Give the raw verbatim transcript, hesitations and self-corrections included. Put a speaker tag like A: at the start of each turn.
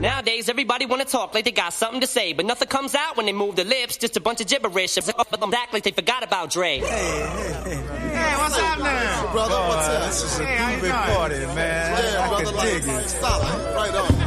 A: Nowadays, everybody wanna talk like they got something to say, but nothing comes out when they move their lips, just a bunch of gibberish. Act like they forgot about Dre.
B: Hey, hey, hey. Hey, what's happening?
C: Brother, what's up?
B: This is a
C: hey,
B: groovy party, man.
C: Yeah,
B: I
C: brother,
B: can
C: like,
B: dig it.
C: Stop. Right on.